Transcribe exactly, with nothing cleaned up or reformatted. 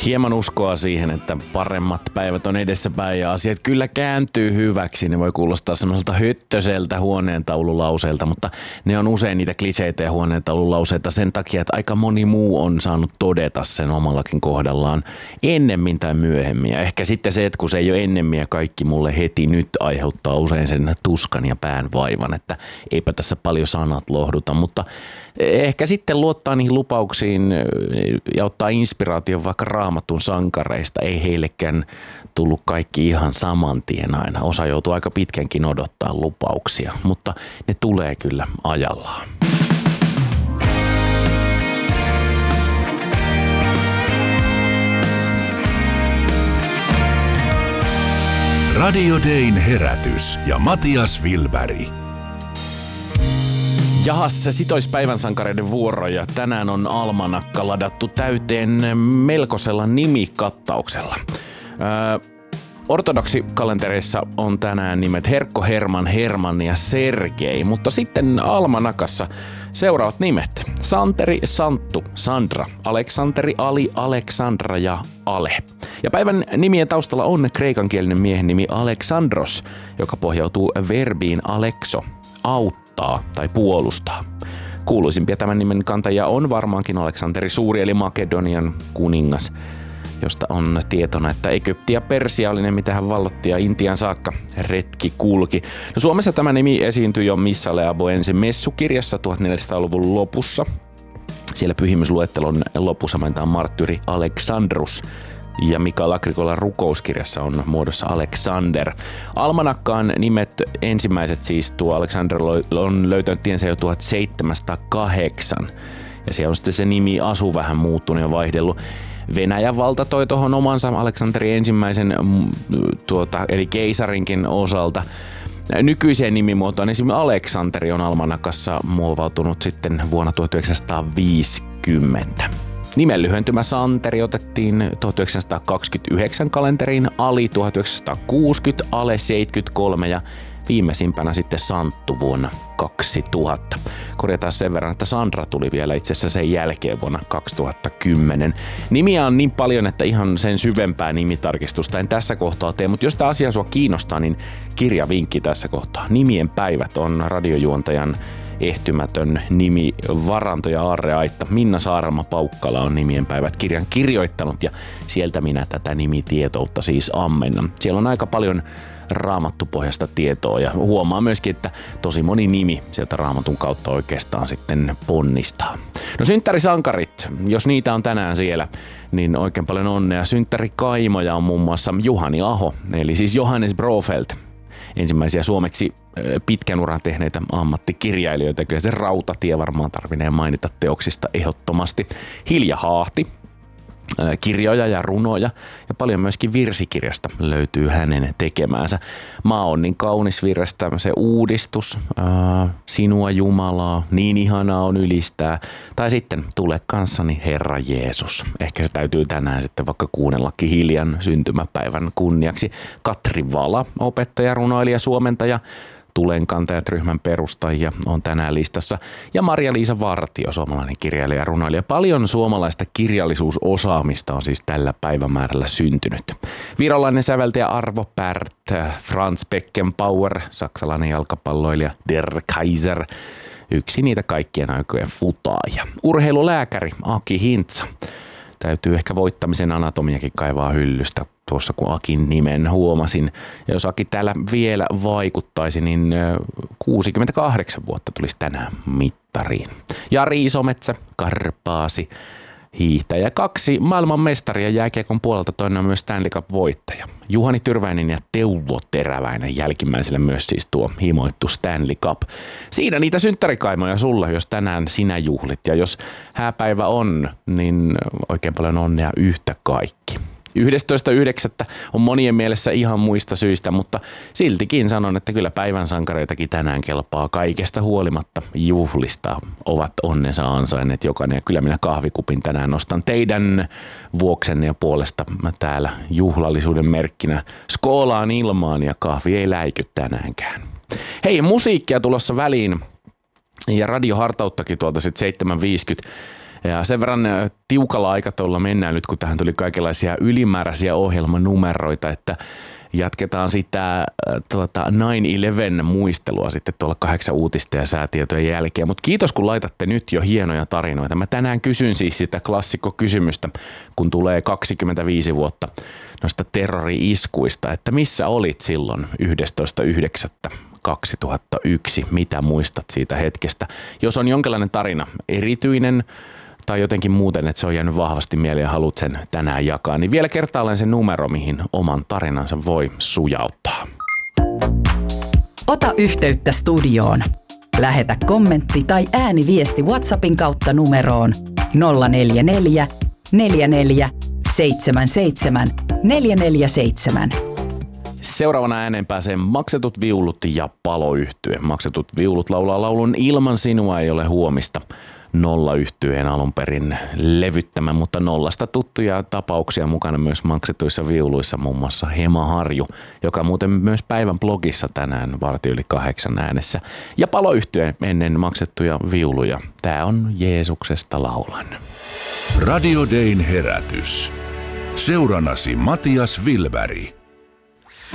hieman uskoa siihen, että paremmat päivät on edessäpäin ja asiat kyllä kääntyy hyväksi. Ne voi kuulostaa semmoiselta höttöseltä huoneentaululauseelta, mutta ne on usein niitä kliseitä ja huoneentaululauseita sen takia, että aika moni muu on saanut todeta sen omallakin kohdallaan ennemmin tai myöhemmin. Ja ehkä sitten se, että kun se ei ole ennemmin ja kaikki mulle heti nyt aiheuttaa usein sen tuskan ja pään vaivan, että eipä tässä paljon sanat lohduta, mutta ehkä sitten luottaa niihin lupauksiin ja ottaa inspiraation vaikka Raamatun sankareista. Ei heillekään tullut kaikki ihan saman tien aina. Osa joutuu aika pitkänkin odottaa lupauksia, mutta ne tulee kyllä ajallaan. Radio Dayn herätys ja Matias Wilberg. Jahas, sitoispäivän sankareiden vuoro ja tänään on almanakka ladattu täyteen melkoisella nimikattauksella. Öö, ortodoksikalentereissa on tänään nimet Herkko, Herman, Herman ja Sergei, mutta sitten almanakassa seuraavat nimet. Santeri, Santtu, Sandra, Aleksanteri, Ali, Aleksandra ja Ale. Ja päivän nimien taustalla on kreikankielinen miehen nimi Aleksandros, joka pohjautuu verbiin alexo, auttaa tai puolustaa. Kuuluisimpia tämän nimen kantajia on varmaankin Aleksanteri Suuri eli Makedonian kuningas, josta on tietona, että Egypti ja Persia oli ne, mitä hän vallotti ja Intian saakka retki kulki. No, Suomessa tämä nimi esiintyi jo Missale Aboense messukirjassa tuhatneljäsataaluvun lopussa. Siellä pyhimysluettelon lopussa mainitaan marttyyri Aleksandrus ja Mikael Agrikolan rukouskirjassa on muodossa Alexander. Almanakkaan nimet ensimmäiset siis tuo Alexander on löytänyt tiensä jo tuhatseitsemänsataakahdeksan ja siellä on sitten se nimi asu vähän muuttunut ja vaihdellut. Venäjän valta toi tuohon omansa Aleksanterin ensimmäisen tuota, eli keisarinkin osalta. Nykyiseen nimimuotoon esimerkiksi Aleksanteri on almanakassa muovautunut sitten vuonna tuhatyhdeksänsataaviisikymmentä. Nimen lyhentymä Santeri otettiin tuhatyhdeksänsataakaksikymmentäyhdeksän kalenteriin, Ali tuhatyhdeksänsataakuusikymmentä, Ale seitsemänkymmentäkolme ja viimeisimpänä sitten Santtu vuonna kaksituhatta. Korjataan sen verran, että Sandra tuli vielä itse asiassa sen jälkeen vuonna kaksituhattakymmenen. Nimiä on niin paljon, että ihan sen syvempää nimitarkistusta en tässä kohtaa tee, mutta jos tämä asia sua kiinnostaa, niin kirjavinkki tässä kohtaa. Nimien päivät on radiojuontajan ehtymätön nimi, varanto ja aarreaitta. Minna Saarelma-Paukkala on nimien päivät kirjan kirjoittanut ja sieltä minä tätä nimitietoutta siis ammennan. Siellä on aika paljon raamattupohjasta tietoa ja huomaa myöskin, että tosi moni nimi sieltä raamatun kautta oikeastaan sitten ponnistaa. No synttärisankarit, jos niitä on tänään siellä, niin oikein paljon onnea. Synttärikaimoja on muun muassa Juhani Aho, eli siis Johannes Brofeldt. Ensimmäisiä suomeksi pitkän uran tehneitä ammattikirjailijoita. Kyllä se Rautatie varmaan tarvineen mainita teoksista ehdottomasti. Hilja Haahti, kirjoja ja runoja ja paljon myöskin virsikirjasta löytyy hänen tekemäänsä. Maa on niin kaunis virrestä, se uudistus, ää, sinua Jumalaa, niin ihanaa on ylistää. Tai sitten tule kanssani Herra Jeesus. Ehkä se täytyy tänään sitten vaikka kuunnellakin Hiljan syntymäpäivän kunniaksi. Katri Vala, opettaja, runoilija, suomentaja, Tulenkantajat-ryhmän perustajia on tänään listassa. Ja Maria-Liisa Vartio, suomalainen kirjailija ja runoilija. Paljon suomalaista kirjallisuusosaamista on siis tällä päivämäärällä syntynyt. Virolainen säveltäjä Arvo Pärt, Franz Beckenbauer, saksalainen jalkapalloilija Der Kaiser, yksi niitä kaikkien aikojen futaajia. Urheilulääkäri Aki Hintsa. Täytyy ehkä voittamisen anatomiakin kaivaa hyllystä tuossa kun Akin nimen huomasin. Ja jos Aki täällä vielä vaikuttaisi, niin kuusikymmentäkahdeksan vuotta tulisi tänään mittariin. Jari Isometsä, Karpaasi, hiihtäjä. Kaksi maailman mestaria jääkiekon puolelta, toinen on myös Stanley Cup-voittaja. Juhani Tyrväinen ja Teuvo Teräväinen, jälkimmäiselle myös siis tuo himoittu Stanley Cup. Siinä niitä synttärikaimoja sulle, jos tänään sinä juhlit. Ja jos hääpäivä on, niin oikein paljon onnea yhtä kaikki. yhdestoista yhdeksättä on monien mielessä ihan muista syistä, mutta siltikin sanon, että kyllä päivän sankareitakin tänään kelpaa kaikesta huolimatta juhlista. Ovat onnensa ansainneet jokainen ja kyllä minä kahvikupin tänään nostan teidän vuoksenne ja puolesta mä täällä juhlallisuuden merkkinä. Skoolaan ilmaan ja kahvi ei läiky tänäänkään. Hei, musiikkia tulossa väliin ja radiohartauttakin tuolta sitten seitsemän viisikymmentä. Ja sen verran tiukalla aikataululla mennään nyt, kun tähän tuli kaikenlaisia ylimääräisiä ohjelmanumeroita, että jatketaan sitä tuota, nine eleven muistelua sitten tuolla kahdeksan uutista ja säätietojen jälkeen. Mutta kiitos, kun laitatte nyt jo hienoja tarinoita. Mä tänään kysyn siis sitä klassikkokysymystä, kun tulee kaksikymmentäviisi vuotta noista terrori-iskuista, että missä olit silloin yhdestoista yhdeksättä kaksituhattayksi? Mitä muistat siitä hetkestä? Jos on jonkinlainen tarina, erityinen tai jotenkin muuten, että se on jäänyt vahvasti mieleen ja haluat sen tänään jakaa, niin vielä kertaalleen se numero, mihin oman tarinansa voi sujauttaa. Ota yhteyttä studioon. Lähetä kommentti tai ääniviesti WhatsAppin kautta numeroon nolla neljä neljä, neljä neljä, seitsemän seitsemän, neljä neljä seitsemän. Seuraavana ääneen pääsee Maksetut viulut ja Palo-yhtye. Maksetut viulut laulaa laulun Ilman sinua ei ole huomista. Nolla-yhtyeen alun perin levyttämä, mutta nollasta tuttuja tapauksia mukana myös maksetuissa viuluissa, muun muassa Hema Harju, joka muuten myös päivän blogissa tänään varti yli kahdeksan äänessä. Ja Palo-yhtye ennen maksettuja viuluja. Tää on Jeesuksesta laulan. Radio Dayn herätys. Seurannasi Matias Vilberg.